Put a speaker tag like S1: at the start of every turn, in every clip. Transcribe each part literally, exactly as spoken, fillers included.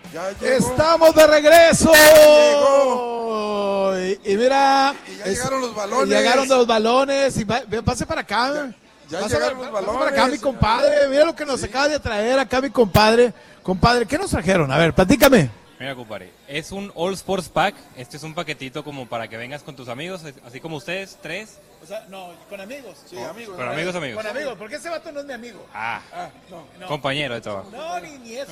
S1: Ya llegó.
S2: Estamos de regreso.
S1: Ya
S2: y, y mira,
S1: Y ya
S2: es,
S1: llegaron los balones.
S2: Llegaron los balones y va, pase para acá.
S1: Ya, ya
S2: pase,
S1: llegaron
S2: pase
S1: los balones.
S2: para acá, mi compadre. Mira lo que nos sí. acaba de traer acá, mi compadre. Compadre, ¿qué nos trajeron? A ver, platícame.
S3: Mira, compadre, es un All Sports Pack. Este es un paquetito como para que vengas con tus amigos, así como ustedes, tres.
S2: O sea, no, con amigos.
S1: Sí, oh, amigos.
S3: Con amigos, amigos.
S2: Con amigos, porque ese vato no es mi amigo.
S3: Ah,
S1: ah no,
S3: no. Compañero de trabajo.
S2: No, ni, ni eso.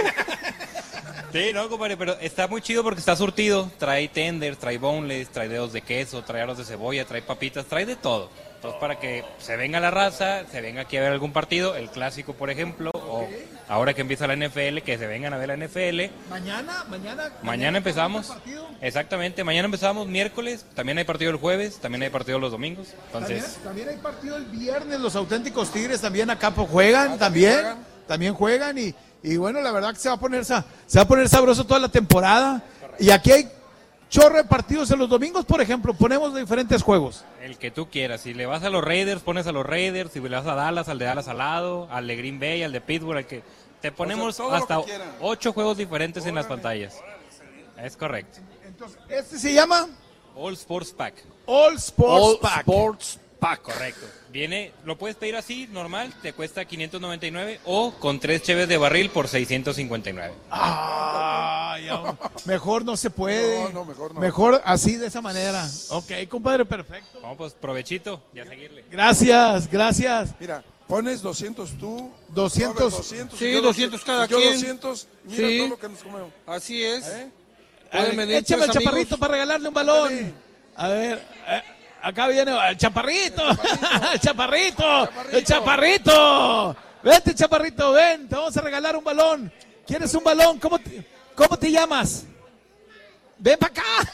S3: Sí, no, compadre, pero está muy chido porque está surtido. Trae tenders, trae boneless, trae dedos de queso, trae aros de cebolla, trae papitas, trae de todo. Entonces, para que se venga la raza, se venga aquí a ver algún partido, el clásico, por ejemplo, okay. o ahora que empieza la N F L, que se vengan a ver la N F L.
S2: Mañana, mañana.
S3: Mañana, mañana empezamos. Exactamente, mañana empezamos miércoles, también hay partido el jueves, también hay partido los domingos. Entonces,
S2: también, también hay partido el viernes, los auténticos Tigres también acá juegan, ah, también, juegan. también juegan y, y bueno, la verdad que se va a poner se va a poner sabroso toda la temporada. Correcto. Y aquí hay chorro de partidos en los domingos, por ejemplo, ponemos diferentes juegos.
S3: El que tú quieras, si le vas a los Raiders, pones a los Raiders, si le vas a Dallas, al de Dallas al lado, al de Green Bay, al de Pittsburgh, al que te ponemos o sea, hasta ocho juegos diferentes órale, en las pantallas. Órale, es correcto.
S2: Entonces, ¿este se llama?
S3: All Sports Pack.
S2: All Sports
S3: All
S2: Pack.
S3: Sports Pack, correcto. Viene, lo puedes pedir así, normal, te cuesta quinientos noventa y nueve o con tres cheves de barril por seiscientos cincuenta y nueve.
S2: Ah, ya, mejor no se puede.
S1: No, no, mejor no.
S2: Mejor así, de esa manera. Ok, compadre, perfecto.
S3: Vamos, pues, provechito y a seguirle.
S2: Gracias, gracias.
S1: Mira, pones doscientos tú.
S2: doscientos.
S1: doscientos
S4: sí, doscientos cada
S1: yo
S4: quien.
S1: doscientos, mira
S4: sí.
S1: todo lo que nos comemos.
S4: Así es. ¿Eh?
S2: Ver, échame el chaparrito amigos. Para regalarle un balón. Dale. A ver, eh, acá viene el chaparrito. El chaparrito. El chaparrito. Vente, chaparrito, ven. Te vamos a regalar un balón. ¿Quieres un balón? ¿Cómo te, cómo te llamas? Ven para acá.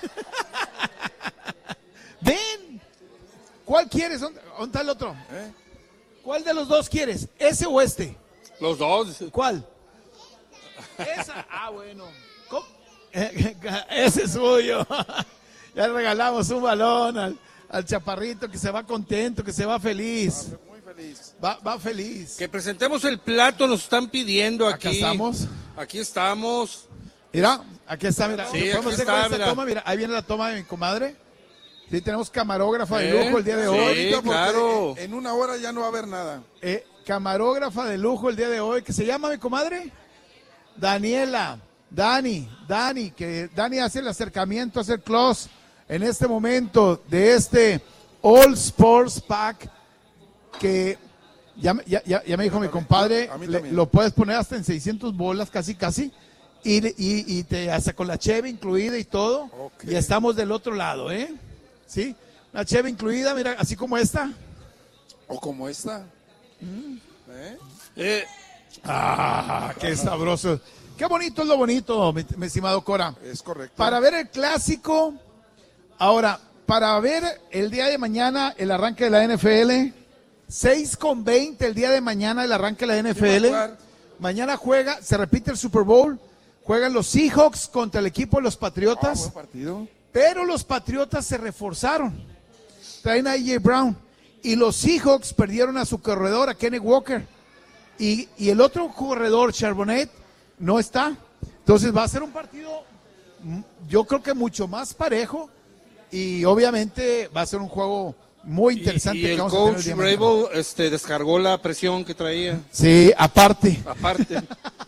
S2: Ven. ¿Cuál quieres? ¿Dónde, dónde está el otro? ¿Eh? ¿Cuál de los dos quieres? ¿Ese o este?
S4: Los dos.
S2: ¿Cuál? Esa. Ah, bueno. ¿Cómo? Ese es suyo. Ya le regalamos un balón al, al chaparrito que se va contento, que se va feliz.
S1: Va muy feliz.
S2: Va, va feliz.
S4: Que presentemos el plato, nos están pidiendo aquí.
S2: Acá estamos.
S4: Aquí estamos.
S2: Mira, aquí está, mira.
S4: Sí, aquí está, mira.
S2: Toma, mira. Ahí viene la toma de mi comadre. Sí, tenemos camarógrafa de lujo el día de
S4: sí,
S2: hoy.
S4: Sí, claro.
S1: En una hora ya no va a haber nada.
S2: Eh, camarógrafa de lujo el día de hoy, que se llama mi comadre Daniela. Dani, Dani, que Dani hace el acercamiento, hace el close en este momento de este All Sports Pack que ya, ya, ya, ya me dijo mi compadre, le, lo puedes poner hasta en seiscientas bolas, casi, casi, y, y, y te hace con la cheve incluida y todo, okay. Y estamos del otro lado, ¿eh? ¿Sí? La cheve incluida, mira, así como esta.
S1: O como esta. Mm.
S2: ¿Eh? Eh. Ah, qué sabroso. Qué bonito es lo bonito, mi, mi estimado Cora.
S1: Es correcto.
S2: Para ver el clásico, ahora, para ver el día de mañana el arranque de la N F L, seis con veinte el día de mañana el arranque de la N F L. Mañana juega, se repite el Super Bowl, juegan los Seahawks contra el equipo de los Patriotas.
S1: Oh, buen partido.
S2: Pero los Patriotas se reforzaron. Traen a A J Brown. Y los Seahawks perdieron a su corredor, a Kenny Walker. Y, y el otro corredor, Charbonnet, no está. Entonces va a ser un partido, yo creo que mucho más parejo. Y obviamente va a ser un juego muy interesante.
S4: Y, y
S2: que
S4: el
S2: vamos
S4: coach
S2: a tener el
S4: Vrabel este, descargó la presión que traía.
S2: Sí, aparte.
S4: Aparte.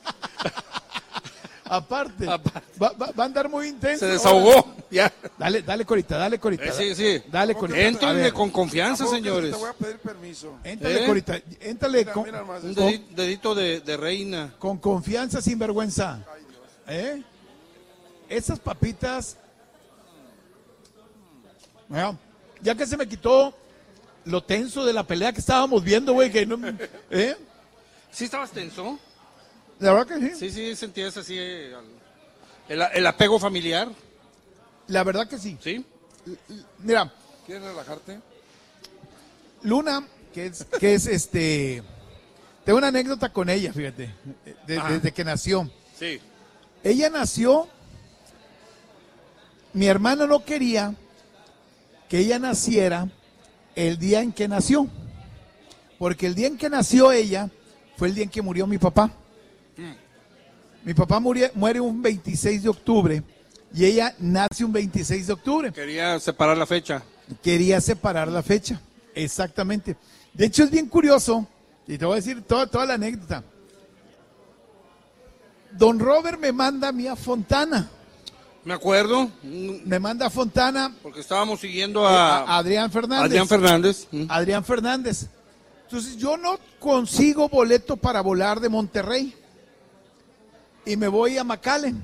S2: Aparte. Aparte. Va, va, va a andar muy intenso.
S4: Se desahogó. Ya.
S2: Dale, dale, Corita, dale, Corita.
S4: Eh, sí, sí.
S2: Dale, Corita.
S4: Éntrenle con confianza, señores.
S1: Te voy a pedir permiso.
S2: Éntale, ¿Eh? Corita. Éntale
S1: mira,
S2: con,
S1: mira más,
S4: un dedito, dedito de, de reina.
S2: Con confianza, sin vergüenza. ¿Eh? Esas papitas. Bueno, ya que se me quitó lo tenso de la pelea que estábamos viendo, güey, que no, ¿eh?
S4: ¿Sí estabas tenso?
S2: La verdad que sí.
S4: Sí, sí, sentías así el, el, el apego familiar.
S2: La verdad que sí.
S4: ¿Sí?
S1: Mira. ¿Quieres relajarte?
S2: Luna, que es, que es este... Tengo una anécdota con ella, fíjate, de, desde que nació.
S4: Sí.
S2: Ella nació, mi hermana no quería que ella naciera el día en que nació, porque el día en que nació ella fue el día en que murió mi papá. Mi papá muere, muere un veintiséis de octubre y ella nace un veintiséis de octubre.
S4: Quería separar la fecha.
S2: Quería separar la fecha, exactamente. De hecho, es bien curioso, y te voy a decir toda, toda la anécdota. Don Robert me manda a mí a Fontana.
S4: Me acuerdo,
S2: Me manda a Fontana
S4: porque estábamos siguiendo
S2: a,
S4: a,
S2: a Adrián Fernández.
S4: Adrián Fernández.
S2: Adrián Fernández. Entonces yo no consigo boleto para volar de Monterrey. Y me voy a McAllen.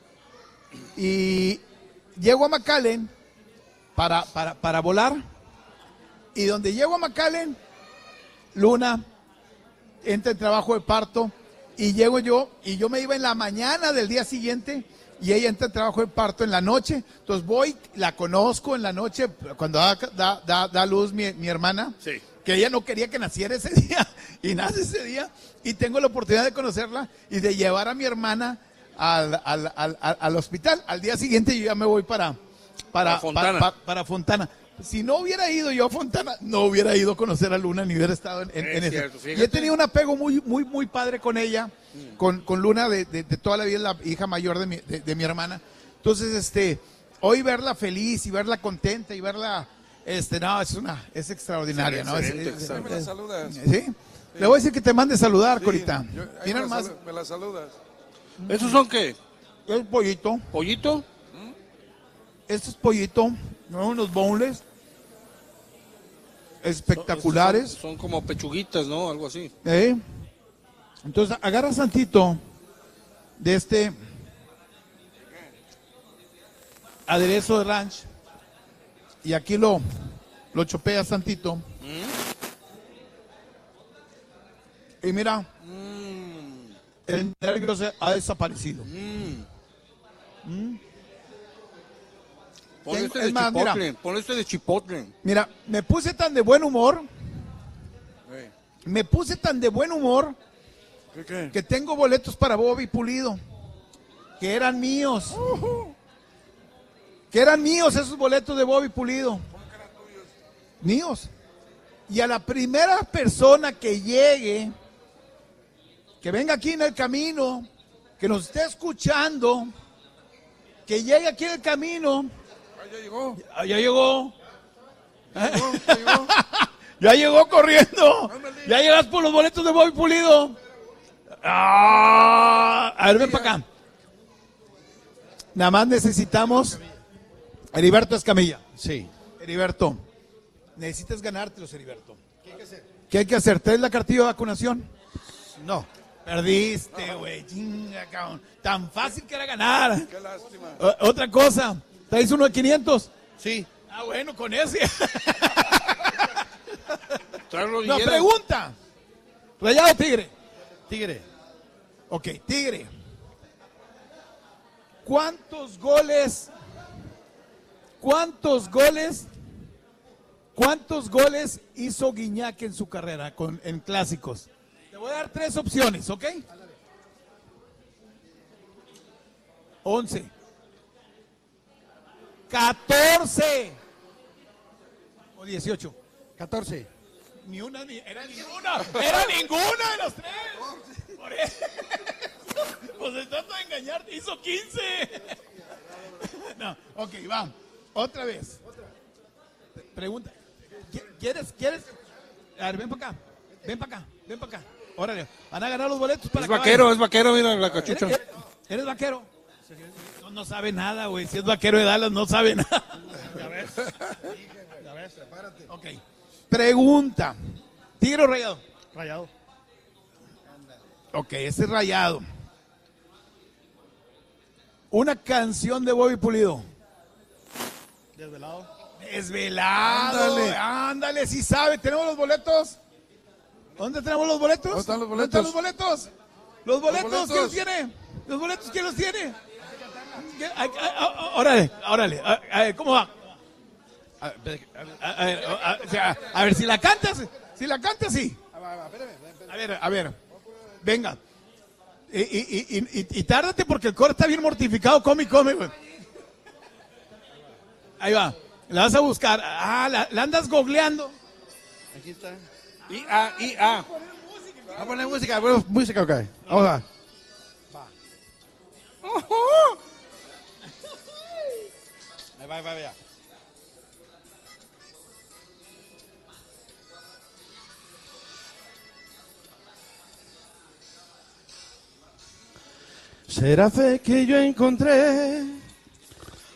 S2: Y llego a McAllen para, para, para volar. Y donde llego a McAllen, Luna entra en trabajo de parto. Y llego yo, y yo me iba en la mañana del día siguiente. Y ella entra en trabajo de parto en la noche. Entonces voy, la conozco en la noche, cuando da, da, da, da luz mi, mi hermana.
S4: Sí.
S2: Que ella no quería que naciera ese día. Y nace ese día. Y tengo la oportunidad de conocerla y de llevar a mi hermana al, al, al, al, al hospital. Al día siguiente yo ya me voy para, para,
S4: Para Fontana.
S2: para, para, para Fontana. Si no hubiera ido yo a Fontana, no hubiera ido a conocer a Luna ni hubiera estado en, en,
S4: Es
S2: en eso.
S4: cierto,
S2: Y
S4: fíjate.
S2: he tenido un apego muy, muy, muy padre con ella, con, con Luna de, de, de toda la vida, la hija mayor de mi, de, de mi hermana. Entonces, este, hoy verla feliz y verla contenta y verla, este, no, es una, es extraordinaria, ¿no? Es-
S4: Excelente,
S2: es- es-
S1: ¿Me la
S2: es-
S1: saludas?
S2: ¿Sí? Le voy a decir que te mande saludar,
S1: Sí,
S2: Corita.
S1: yo- ahí
S2: Mira
S1: me, la
S2: nomás,
S1: salu- me la saludas.
S4: ¿Esos son qué?
S2: es pollito,
S4: ¿Pollito?
S2: esto es pollito, ¿no? Unos boneless espectaculares.
S4: Son, son como pechuguitas, ¿no? Algo así.
S2: ¿Eh? Entonces agarras tantito de este aderezo de ranch y aquí lo, lo chopeas tantito. Y mira, el nervio se ha desaparecido.
S4: Ponle
S2: Tengo-
S4: este
S2: es
S4: de
S2: más, mira.
S4: chipotle. Ponle este de chipotle.
S2: Mira, me puse tan de buen humor,
S1: Eh,
S2: me puse tan de buen humor
S1: ¿Qué qué?
S2: que tengo boletos para Bobby Pulido, que eran míos. Que eran míos esos boletos de Bobby Pulido. Míos. Y a la primera persona que llegue, que venga aquí en el camino, que nos esté escuchando, que llegue aquí en el camino,
S1: Ah, ya llegó.
S2: ah, ya llegó,
S1: Ya llegó, ya llegó.
S2: ya llegó corriendo,
S1: Ándale.
S2: ya llegas por los boletos de Bobby Pulido. Ah, a ver, ven para acá. Nada más necesitamos Heriberto Escamilla.
S5: Sí.
S2: Heriberto, necesitas ganártelos, Heriberto. ¿Qué hay que hacer? ¿Qué hay que hacer? ¿Traes la cartilla de vacunación?
S5: No.
S2: Perdiste, güey. Chinga, cabrón. Tan fácil que era ganar.
S1: Qué lástima.
S2: O- otra cosa. ¿Traes uno de quinientos?
S5: Sí.
S2: Ah, bueno, con ese.
S4: Tráelo
S2: No,
S4: hielo.
S2: pregunta. Rayado Tigre.
S5: Tigre.
S2: Ok, Tigre. ¿Cuántos goles? ¿Cuántos goles? ¿Cuántos goles hizo Guiñac en su carrera con, en clásicos? Te voy a dar tres opciones, ¿ok? Once. Catorce. O dieciocho.
S5: catorce.
S2: Ni una, ni, era ninguna. Era ninguna de los tres. Por eso. Pues se trata de engañarte. Hizo quince. No, ok, va. Otra vez. Pregunta. ¿Qui- ¿Quieres, quieres? A ver, ven para acá. Ven para acá. Ven para acá. Órale. Van a ganar los boletos para
S4: Es
S2: que
S4: vaquero,
S2: vayan.
S4: es vaquero, mira la
S2: ¿Eres,
S4: cachucha.
S2: eres- eres vaquero? No, no sabe nada, güey. Si es vaquero de Dallas, no sabe nada. Ya ves. Ya ves, prepárate. Ok. Pregunta. ¿Tigre o rayado?
S5: Rayado.
S2: Ok, ese es rayado. Una canción de Bobby Pulido.
S5: Desvelado.
S2: Desvelado.
S1: Ándale.
S2: Ándale, si sabe. ¿Tenemos los boletos? ¿Dónde tenemos los boletos?
S1: ¿Dónde están los
S2: ¿Dónde están los
S1: boletos?
S2: boletos? ¿Los boletos?
S1: boletos.
S2: ¿Quién los tiene? ¿Los boletos quién los tiene? ¿Qué? Ay, ay, ay, Órale, órale. A, a ver, ¿cómo va? A, ver, a- a ver, a- o sea, a ver, si la cantas, si la cantas, sí. A ver, a ver. Venga. Y, y, y, y, y- y tárdate porque el coro está bien mortificado. Come y come, güey. Ahí va. La vas a buscar. Ah, la, la andas googleando.
S5: Aquí está.
S4: I A, I A.
S5: Vamos a poner música. Bueno, música, ok. Vamos a. Ahí va, ahí va, ahí va. Será fe que yo encontré